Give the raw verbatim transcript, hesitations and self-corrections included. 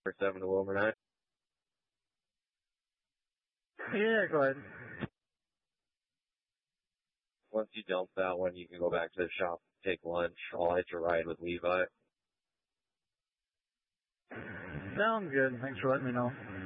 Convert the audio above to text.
seven to Wilmer nine. Yeah, go ahead. Once you dump that one, you can go back to the shop and take lunch. I'll hit your ride with Levi. Sounds good. Thanks for letting me know.